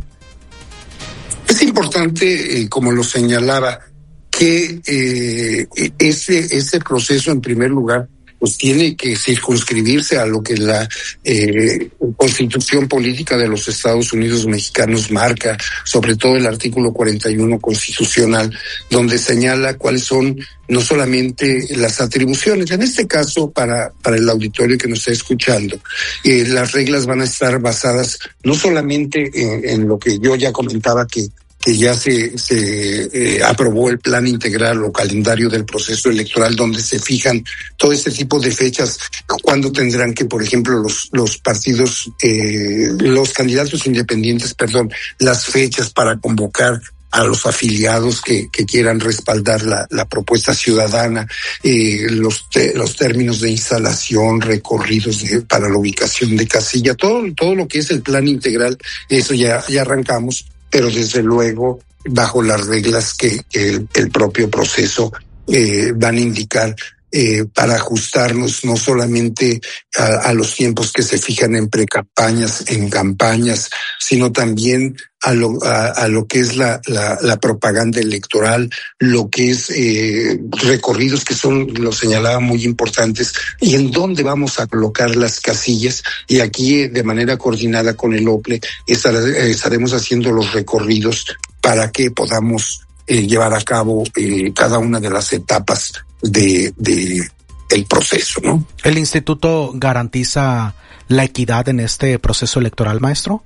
Es importante, eh, como lo señalaba, que eh, ese ese proceso, en primer lugar, pues tiene que circunscribirse a lo que la eh, Constitución Política de los Estados Unidos Mexicanos marca, sobre todo el artículo cuarenta y uno constitucional, donde señala cuáles son no solamente las atribuciones. En este caso, para para el auditorio que nos está escuchando, eh, las reglas van a estar basadas no solamente en, en lo que yo ya comentaba, que que ya se, se eh, aprobó el plan integral o calendario del proceso electoral, donde se fijan todo este tipo de fechas, cuando tendrán que, por ejemplo, los los partidos, eh, los candidatos independientes, perdón, las fechas para convocar a los afiliados que, que quieran respaldar la, la propuesta ciudadana, eh, los te, los términos de instalación, recorridos de, para la ubicación de casilla, todo todo lo que es el plan integral, eso ya ya arrancamos, pero desde luego bajo las reglas que, que el, el propio proceso eh, van a indicar eh, para ajustarnos no solamente a, a los tiempos que se fijan en precampañas, en campañas, sino también a lo a, a lo que es la, la la propaganda electoral, lo que es eh, recorridos que son, lo señalaba, muy importantes, y en dónde vamos a colocar las casillas. Y aquí, de manera coordinada con el O P L E, estar, estaremos haciendo los recorridos para que podamos eh, llevar a cabo eh, cada una de las etapas de de el proceso, ¿no? ¿El instituto garantiza la equidad en este proceso electoral, maestro?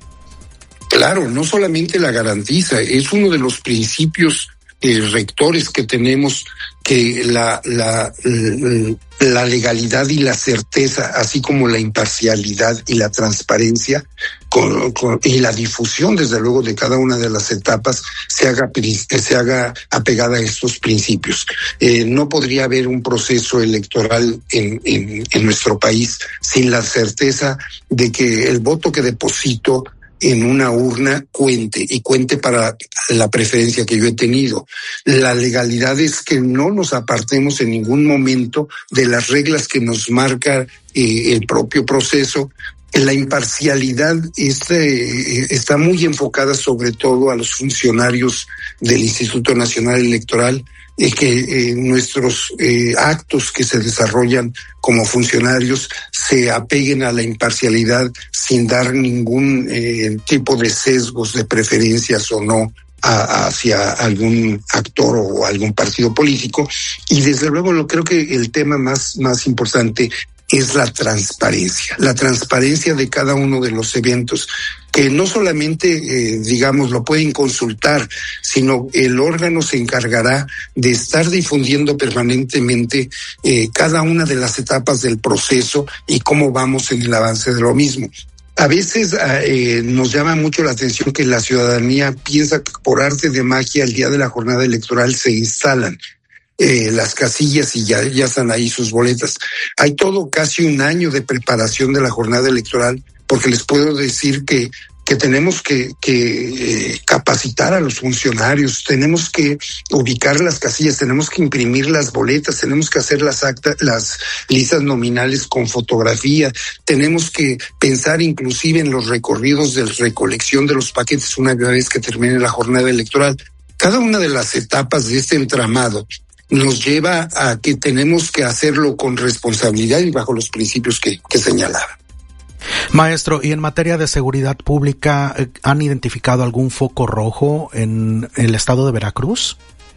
Claro, no solamente la garantiza, es uno de los principios eh, rectores que tenemos, que la, la, la legalidad y la certeza, así como la imparcialidad y la transparencia con, con, y la difusión, desde luego, de cada una de las etapas, se haga, se haga apegada a estos principios. Eh, no podría haber un proceso electoral en, en, en nuestro país sin la certeza de que el voto que deposito en una urna cuente y cuente para la preferencia que yo he tenido. La legalidad es que no nos apartemos en ningún momento de las reglas que nos marca eh, el propio proceso. La imparcialidad está, eh, está muy enfocada sobre todo a los funcionarios del Instituto Nacional Electoral, eh, que eh, nuestros eh, actos que se desarrollan como funcionarios se apeguen a la imparcialidad sin dar ningún eh, tipo de sesgos de preferencias o no a, hacia algún actor o algún partido político. Y desde luego, lo creo que el tema más, más importante es la transparencia, la transparencia de cada uno de los eventos, que no solamente, eh, digamos, lo pueden consultar, sino el órgano se encargará de estar difundiendo permanentemente eh, cada una de las etapas del proceso y cómo vamos en el avance de lo mismo. A veces eh, nos llama mucho la atención que la ciudadanía piensa que por arte de magia el día de la jornada electoral se instalan Eh, las casillas y ya, ya están ahí sus boletas. Hay todo casi un año de preparación de la jornada electoral, porque les puedo decir que que tenemos que, que eh, capacitar a los funcionarios, tenemos que ubicar las casillas, tenemos que imprimir las boletas, tenemos que hacer las actas, las listas nominales con fotografía, tenemos que pensar inclusive en los recorridos de recolección de los paquetes una vez que termine la jornada electoral. Cada una de las etapas de este entramado nos lleva a que tenemos que hacerlo con responsabilidad y bajo los principios que, que señalaba. Maestro, y en materia de seguridad pública, ¿han identificado algún foco rojo en el estado de Veracruz?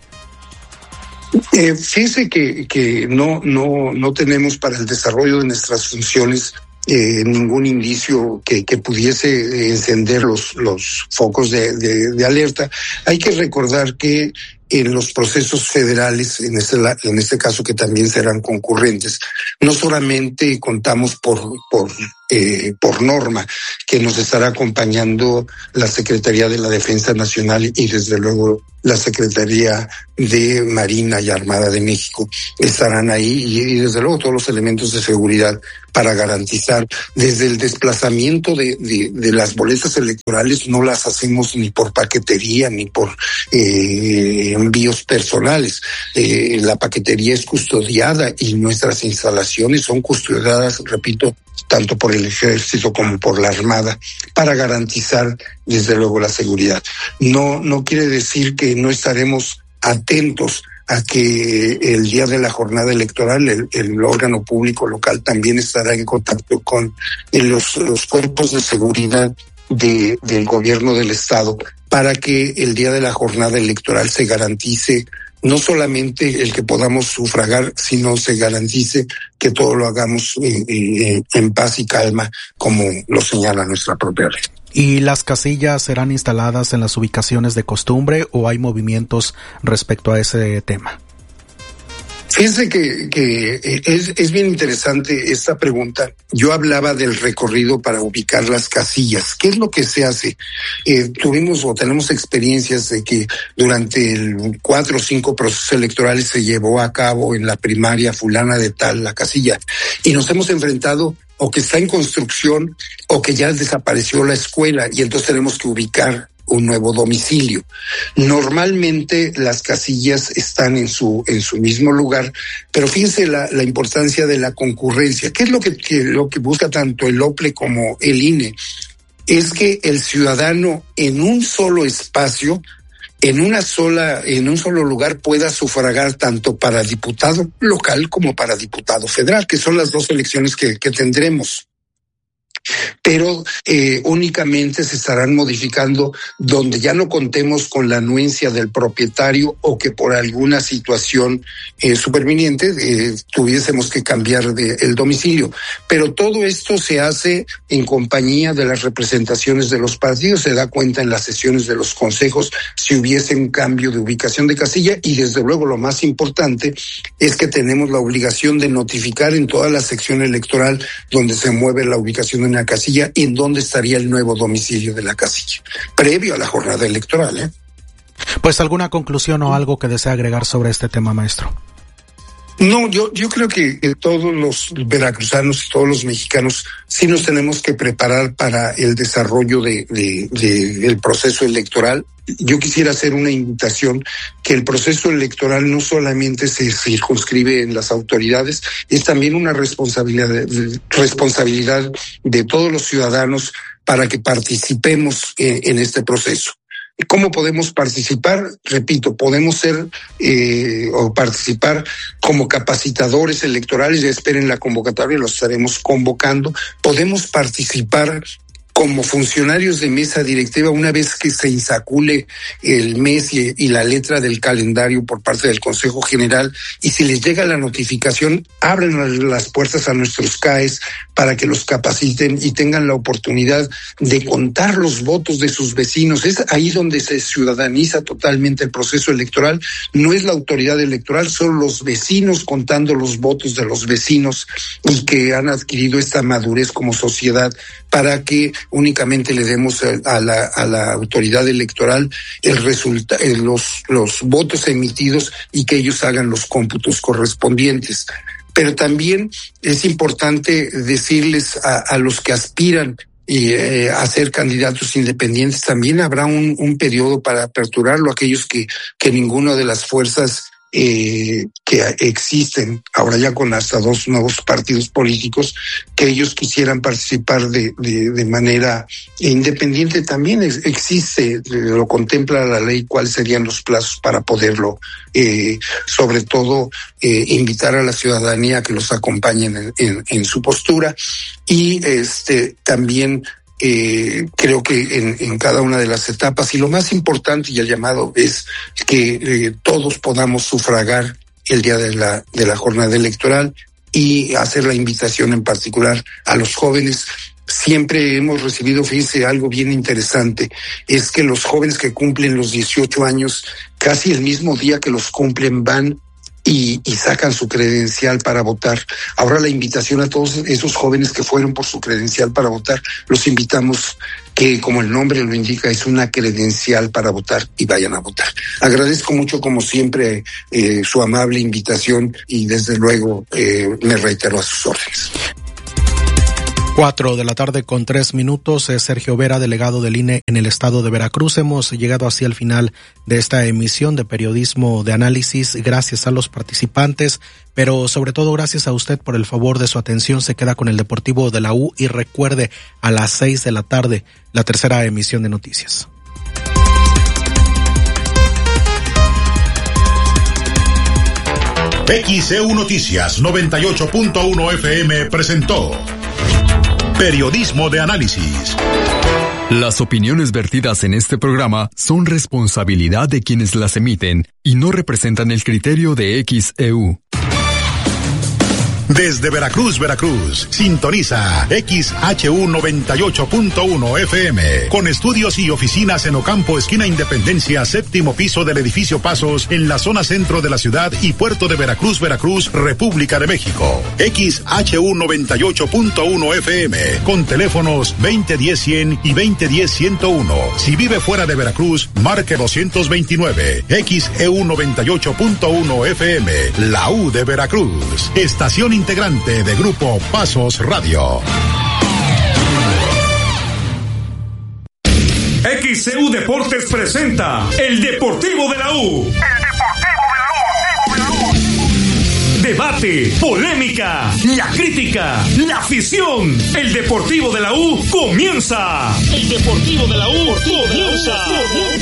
Eh, fíjese que, que no, no, no tenemos para el desarrollo de nuestras funciones eh, ningún indicio que, que pudiese encender los, los focos de, de, de alerta. Hay que recordar que en los procesos federales, en este, en este caso que también serán concurrentes, no solamente contamos por, por, eh, por norma, que nos estará acompañando la Secretaría de la Defensa Nacional y desde luego la Secretaría de Marina y Armada de México estarán ahí y, y desde luego todos los elementos de seguridad para garantizar desde el desplazamiento de, de, de las boletas electorales. No las hacemos ni por paquetería ni por eh, envíos personales. Eh, la paquetería es custodiada y nuestras instalaciones son custodiadas, repito, tanto por el Ejército como por la Armada, para garantizar desde luego la seguridad. No, no quiere decir que no estaremos atentos a que el día de la jornada electoral el, el órgano público local también estará en contacto con los, los cuerpos de seguridad de, del gobierno del estado para que el día de la jornada electoral se garantice no solamente el que podamos sufragar, sino se garantice que todo lo hagamos eh, eh, en paz y calma, como lo señala nuestra propia ley. ¿Y las casillas serán instaladas en las ubicaciones de costumbre o hay movimientos respecto a ese tema? Fíjense que, que es, es bien interesante esta pregunta. Yo hablaba del recorrido para ubicar las casillas. ¿Qué es lo que se hace? Eh, tuvimos o tenemos experiencias de que durante el cuatro o cinco procesos electorales se llevó a cabo en la primaria fulana de tal la casilla y nos hemos enfrentado o que está en construcción o que ya desapareció la escuela y entonces tenemos que ubicar un nuevo domicilio. Normalmente las casillas están en su en su mismo lugar, pero fíjense la, la importancia de la concurrencia. ¿Qué es lo que, que lo que busca tanto el O P L E como el I N E? Es que el ciudadano en un solo espacio, en una sola, en un solo lugar pueda sufragar tanto para diputado local como para diputado federal, que son las dos elecciones que, que tendremos. Pero eh, únicamente se estarán modificando donde ya no contemos con la anuencia del propietario o que por alguna situación eh, superviniente eh, tuviésemos que cambiar de el domicilio. Pero todo esto se hace en compañía de las representaciones de los partidos, se da cuenta en las sesiones de los consejos si hubiese un cambio de ubicación de casilla y desde luego lo más importante es que tenemos la obligación de notificar en toda la sección electoral donde se mueve la ubicación de una casilla en dónde estaría el nuevo domicilio de la casilla, previo a la jornada electoral. ¿eh? Pues alguna conclusión o algo que desea agregar sobre este tema, maestro. No, yo yo creo que, que todos los veracruzanos y todos los mexicanos sí nos tenemos que preparar para el desarrollo de, de, de del proceso electoral. Yo quisiera hacer una invitación que el proceso electoral no solamente se circunscribe en las autoridades, es también una responsabilidad de, responsabilidad de todos los ciudadanos para que participemos en, en este proceso. ¿Cómo podemos participar? Repito, podemos ser eh, o participar como capacitadores electorales, ya esperen la convocatoria, los estaremos convocando. Podemos participar como funcionarios de mesa directiva una vez que se insacule el mes y, y la letra del calendario por parte del Consejo General y si les llega la notificación, abren las puertas a nuestros C A E S para que los capaciten y tengan la oportunidad de contar los votos de sus vecinos. Es ahí donde se ciudadaniza totalmente el proceso electoral. No es la autoridad electoral, son los vecinos contando los votos de los vecinos y que han adquirido esta madurez como sociedad para que únicamente le demos a la, a la autoridad electoral el resulta, los, los votos emitidos y que ellos hagan los cómputos correspondientes. Pero también es importante decirles a, a los que aspiran y eh, a ser candidatos independientes, también habrá un, un periodo para aperturarlo a aquellos que, que ninguna de las fuerzas eh, que existen ahora ya con hasta dos nuevos partidos políticos, que ellos quisieran participar de, de, de manera independiente. También es, existe, lo contempla la ley, cuáles serían los plazos para poderlo, eh, sobre todo, eh, invitar a la ciudadanía a que los acompañen en, en, en su postura. Y este también Eh, creo que en, en cada una de las etapas, y lo más importante y el llamado es que eh, todos podamos sufragar el día de la, de la jornada electoral, y hacer la invitación en particular a los jóvenes. Siempre hemos recibido, fíjense, algo bien interesante, es que los jóvenes que cumplen los dieciocho años, casi el mismo día que los cumplen, van Y, y sacan su credencial para votar. Ahora la invitación a todos esos jóvenes que fueron por su credencial para votar, los invitamos que, como el nombre lo indica, es una credencial para votar, y vayan a votar. Agradezco mucho, como siempre, eh, su amable invitación, y desde luego eh, me reitero a sus órdenes. Cuatro de la tarde con tres minutos. Es Sergio Vera, delegado del I N E en el estado de Veracruz. Hemos llegado así al final de esta emisión de Periodismo de Análisis. Gracias a los participantes, pero sobre todo gracias a usted por el favor de su atención. Se queda con el Deportivo de la U, y recuerde, a las seis de la tarde, la tercera emisión de noticias. X E U Noticias noventa y ocho punto uno F M presentó Periodismo de Análisis. Las opiniones vertidas en este programa son responsabilidad de quienes las emiten y no representan el criterio de X E U. Desde Veracruz, Veracruz, sintoniza X H U noventa y ocho punto uno F M, con estudios y oficinas en Ocampo, esquina Independencia, séptimo piso del edificio Pasos, en la zona centro de la ciudad y puerto de Veracruz, Veracruz, República de México. X H U noventa y ocho punto uno F M, con teléfonos veinte diez cien y veinte diez ciento uno. Si vive fuera de Veracruz, marque doscientos veintinueve. X E U noventa y ocho punto uno F M, la U de Veracruz. Estación integrante de Grupo Pasos Radio. X E U Deportes presenta El Deportivo de la U. El Deportivo de la U. Debate, polémica, la crítica, la afición. El Deportivo de la U comienza. El Deportivo de la U comienza.